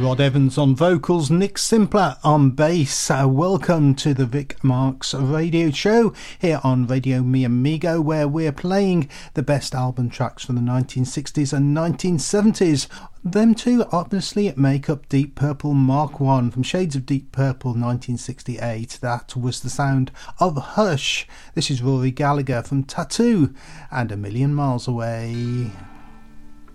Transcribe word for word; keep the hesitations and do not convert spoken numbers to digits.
Rod Evans on vocals, Nick Simpler on bass. Uh, welcome to the Vic Marks radio show here on Radio Mi Amigo, where we're playing the best album tracks from the nineteen sixties and nineteen seventies. Them two obviously make up Deep Purple Mark one from Shades of Deep Purple nineteen sixty-eight. That was the sound of Hush. This is Rory Gallagher from Tattoo and A Million Miles Away.